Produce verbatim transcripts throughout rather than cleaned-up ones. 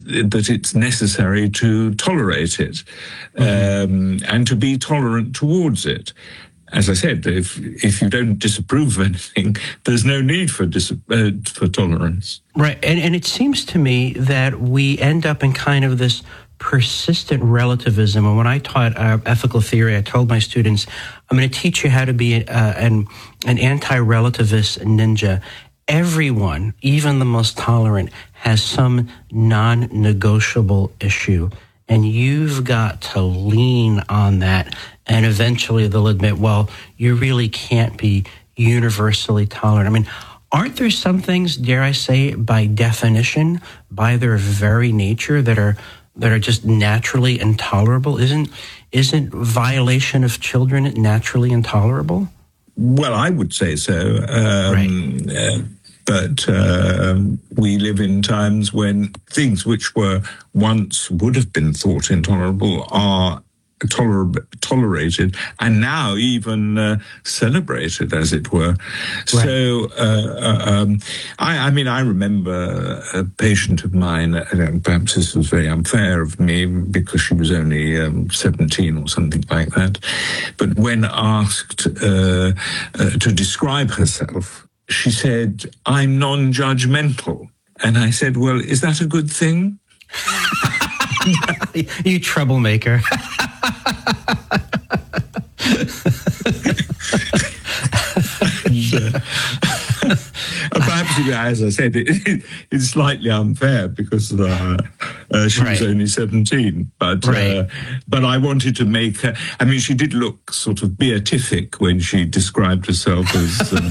that it's necessary to tolerate it, mm-hmm. um, and to be tolerant towards it. As I said, if if you don't disapprove of anything, there's no need for dis- uh, for tolerance. Right, and and it seems to me that we end up in kind of this persistent relativism. And when I taught uh, ethical theory, I told my students, I'm going to teach you how to be uh, an an anti-relativist ninja. Everyone, even the most tolerant, has some non-negotiable issue. And you've got to lean on that. And eventually they'll admit, well, you really can't be universally tolerant. I mean, aren't there some things, dare I say, by definition, by their very nature, that are that are just naturally intolerable? Isn't isn't violation of children naturally intolerable? Well, I would say so. Um, right. Uh, But uh, we live in times when things which were once would have been thought intolerable are toler- tolerated and now even uh, celebrated, as it were. Right. So, uh, um, I, I mean, I remember a patient of mine, uh, perhaps this was very unfair of me because she was only um, seventeen or something like that, but when asked uh, uh, to describe herself, she said, I'm non-judgmental. And I said, well, is that a good thing? You troublemaker. and, uh, perhaps, as I said, it, it, it's slightly unfair because uh, uh, she right. was only seventeen. But right. uh, but I wanted to make her, I mean, she did look sort of beatific when she described herself as uh,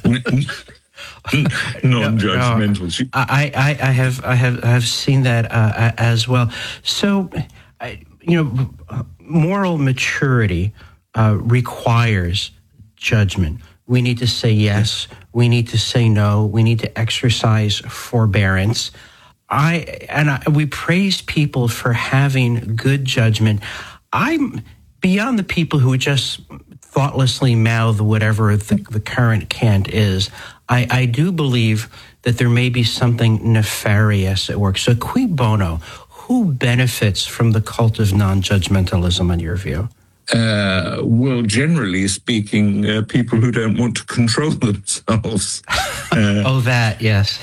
non-judgmental. No, no. I, I, I have I have I have seen that uh, as well. So, I, you know, moral maturity uh, requires judgment. We need to say yes. We need to say no. We need to exercise forbearance. I and I, we praise people for having good judgment. I'm beyond the people who just thoughtlessly mouth whatever the, the current cant is. I, I do believe that there may be something nefarious at work. So, cui bono? Who benefits from the cult of non-judgmentalism, in your view? Uh, well, generally speaking, uh, people who don't want to control themselves. Uh, oh, that, yes.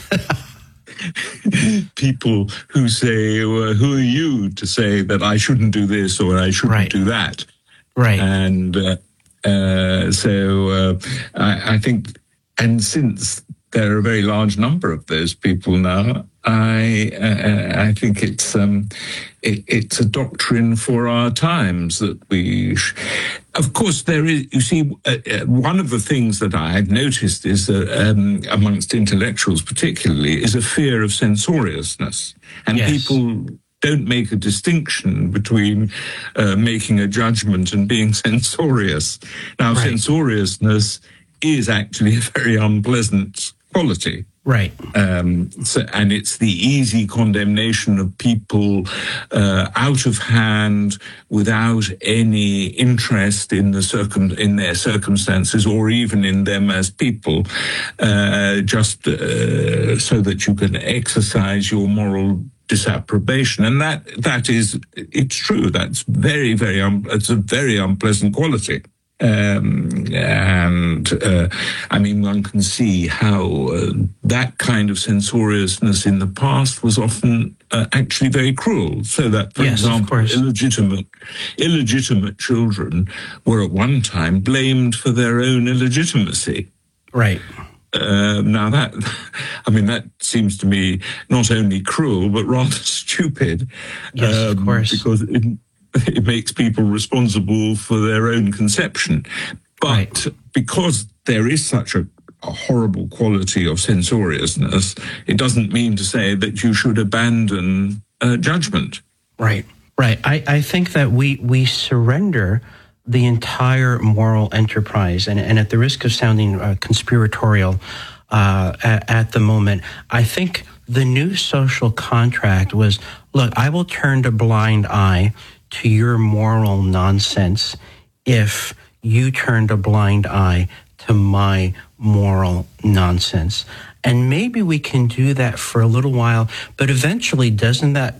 People who say, well, who are you to say that I shouldn't do this or I shouldn't right. do that? Right. And uh, uh, so uh, I, I think, and since there are a very large number of those people now, I uh, I think it's um it, it's a doctrine for our times that we, sh- of course, there is. You see, uh, uh, one of the things that I've noticed is that um, amongst intellectuals, particularly, is a fear of censoriousness, and yes. people don't make a distinction between uh, making a judgment and being censorious. Now, right. censoriousness is actually a very unpleasant quality. Right. Um, so, and it's the easy condemnation of people uh, out of hand, without any interest in the circum in their circumstances or even in them as people, uh, just uh, so that you can exercise your moral disapprobation. And that that is, it's true. That's very, very, un- it's a very unpleasant quality. Um, and, uh, I mean, one can see how uh, that kind of censoriousness in the past was often uh, actually very cruel. So that, for yes, example, illegitimate, illegitimate children were at one time blamed for their own illegitimacy. Right. Uh, now that, I mean, that seems to me not only cruel, but rather stupid. Yes, um, of course. Because it, it makes people responsible for their own conception. But right. because there is such a, a horrible quality of censoriousness, it doesn't mean to say that you should abandon uh, judgment. Right, right. I, I think that we, we surrender the entire moral enterprise, and, and at the risk of sounding uh, conspiratorial uh, at, at the moment, I think the new social contract was, look, I will turn a blind eye to your moral nonsense if you turned a blind eye to my moral nonsense. And maybe we can do that for a little while, but eventually doesn't that